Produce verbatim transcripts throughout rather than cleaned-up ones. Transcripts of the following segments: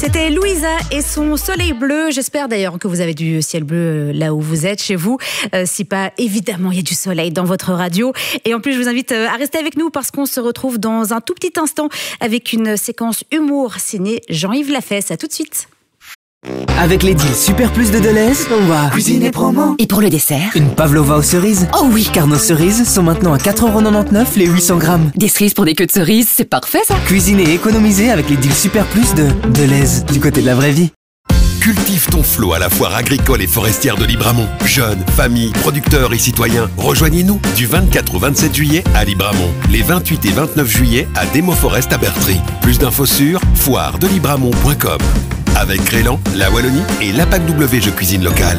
C'était Louisa et son soleil bleu. J'espère d'ailleurs que vous avez du ciel bleu là où vous êtes, chez vous. Euh, si pas, évidemment, il y a du soleil dans votre radio. Et en plus, je vous invite à rester avec nous parce qu'on se retrouve dans un tout petit instant avec une séquence humour signée Jean-Yves Lafesse. À tout de suite. Avec les deals Super Plus de Deleuze, on va cuisiner promo. Et pour le dessert, une pavlova aux cerises. Oh oui, car nos cerises sont maintenant à quatre euros quatre-vingt-dix-neuf les huit cents grammes. Des cerises pour des queues de cerises, c'est parfait ça. Cuisiner et économiser avec les deals Super Plus de Deleuze, du côté de la vraie vie. Cultive ton flot à la foire agricole et forestière de Libramont. Jeunes, familles, producteurs et citoyens, rejoignez-nous du vingt-quatre au vingt-sept juillet à Libramont. Les vingt-huit et vingt-neuf juillet à Demo Forest à Bertry. Plus d'infos sur foire de libramont point com. Avec Crélan, la Wallonie et l'A P A C W Jeux Cuisine Locale.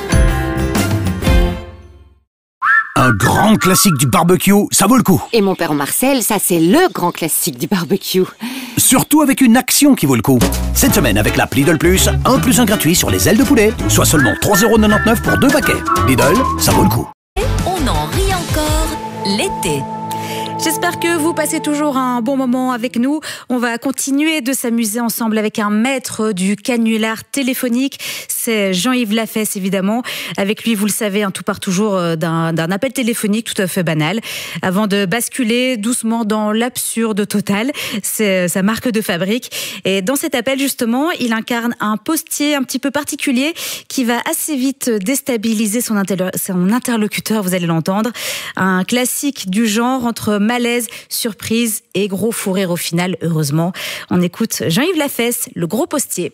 Un grand classique du barbecue, ça vaut le coup. Et mon père Marcel, ça c'est le grand classique du barbecue. Surtout avec une action qui vaut le coup. Cette semaine avec l'app Lidl Plus, un plus un gratuit sur les ailes de poulet, soit seulement trois euros quatre-vingt-dix-neuf pour deux paquets. Lidl, ça vaut le coup. On en rit encore l'été. J'espère que vous passez toujours un bon moment avec nous. On va continuer de s'amuser ensemble avec un maître du canular téléphonique. C'est Jean-Yves Lafesse, évidemment. Avec lui, vous le savez, on tout part toujours d'un, d'un appel téléphonique tout à fait banal, avant de basculer doucement dans l'absurde total. C'est sa marque de fabrique. Et dans cet appel, justement, il incarne un postier un petit peu particulier qui va assez vite déstabiliser son, interlo- son interlocuteur, vous allez l'entendre. Un classique du genre entre malaise, surprise et gros fou rire au final, heureusement. On écoute Jean-Yves Lafesse, le gros postier.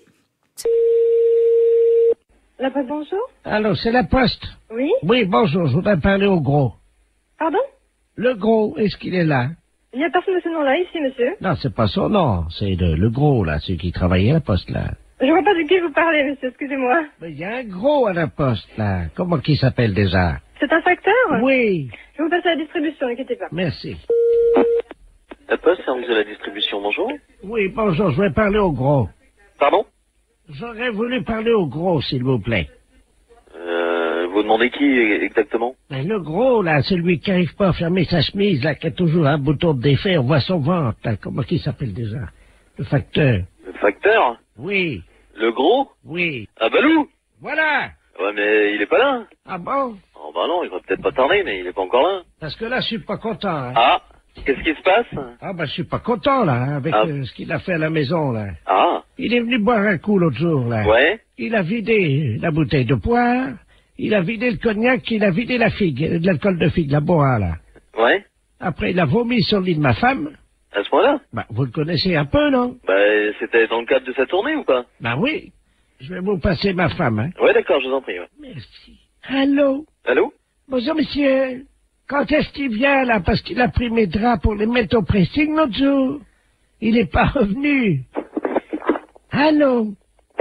La poste, bonjour. Allô, c'est la poste. Oui. Oui, bonjour, je voudrais parler au gros. Pardon? Le gros, est-ce qu'il est là? Il n'y a personne de ce nom-là ici, monsieur. Non, c'est pas son nom, c'est le, le gros, là, celui qui travaillait à la poste, là. Je vois pas de qui vous parlez, monsieur, excusez-moi. Mais il y a un gros à la poste, là. Comment qu'il s'appelle déjà? C'est un facteur? Oui. Je vais vous passer à la distribution, n'inquiétez pas. Merci. La poste, service de la distribution, bonjour. Oui, bonjour, je voudrais parler au gros. Pardon? J'aurais voulu parler au gros, s'il vous plaît. Euh, vous demandez qui exactement? Mais le gros, là, celui qui n'arrive pas à fermer sa chemise, là, qui a toujours un bouton de défait, on voit son ventre, là. Comment qu'il s'appelle déjà? Le facteur. Le facteur? Oui. Le gros? Oui. Ah, Balou? Voilà. Ouais, mais il est pas là. Ah bon? Oh, bah non, il va peut-être pas tarder, mais il est pas encore là. Parce que là, je suis pas content, hein. Ah, qu'est-ce qui se passe? Ah, bah, je suis pas content, là, hein, avec Ah. euh, ce qu'il a fait à la maison, là. Ah, Il est venu boire un coup l'autre jour, là. ouais? Il a vidé la bouteille de poire, il a vidé le cognac, il a vidé la figue, de l'alcool de figue, la boa, là. Ouais? Après, il a vomi sur le lit de ma femme. À ce point-là? Bah, vous le connaissez un peu, non? Bah, c'était dans le cadre de sa tournée ou pas? Bah oui. Je vais vous passer ma femme, hein. Ouais, d'accord, je vous en prie, ouais. Merci. Allô? Allô? Bonjour, monsieur. Quand est-ce qu'il vient, là, parce qu'il a pris mes draps pour les mettre au pressing l'autre jour? Il n'est pas revenu. Allô?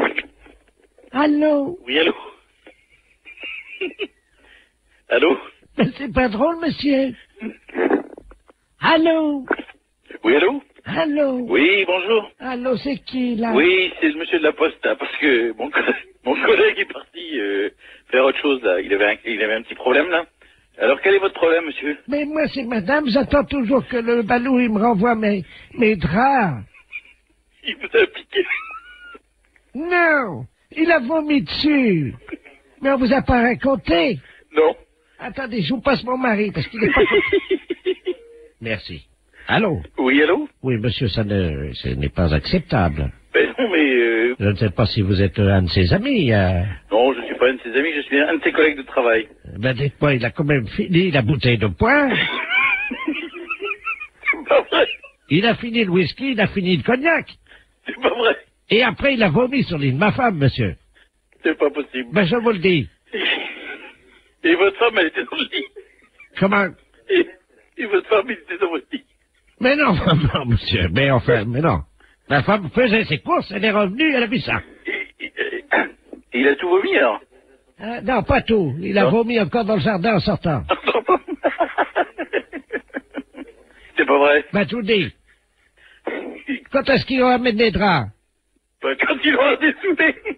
Allô? Oui, allô? Allô? Mais c'est pas drôle, monsieur. Allô? Oui, allô? Allô? Oui, bonjour. Allô, c'est qui, là? Oui, c'est le monsieur de la poste, là, parce que mon, co- mon collègue est parti euh, faire autre chose, là. Il avait, un, il avait un petit problème, là. Alors, quel est votre problème, monsieur? Mais moi, c'est madame, j'attends toujours que le balou, il me renvoie mes, mes draps. Il vous a piqué. Non! Il a vomi dessus. Mais on vous a pas raconté. Non. Attendez, je vous passe mon mari, parce qu'il est pas... Merci. Allô? Oui, allô? Oui, monsieur, ça ne, ce n'est pas acceptable. Ben non, mais... Euh... Je ne sais pas si vous être un de ses amis. Euh... Non, je suis pas un de ses amis, je suis un de ses collègues de travail. Ben, dites-moi, il a quand même fini la bouteille de poire. C'est pas vrai. Il a fini le whisky, il a fini le cognac. C'est pas vrai. Et après, il a vomi sur l'île de ma femme, monsieur. C'est pas possible. Ben, je vous le dis. Et votre femme, elle était dans le lit. Comment? Et, et votre femme, elle était dans votre lit. Mais non, non, monsieur, mais enfin, mais non. Ma femme faisait ses courses, elle est revenue, elle a vu ça. Et, et, et, et il a tout vomi, alors? Ah, non, pas tout. Il a Non. vomi encore dans le jardin en sortant. C'est pas vrai. Ben, je vous le dis. Quand est-ce qu'ils vont amener des draps? Ben, quand il aura dessoudé.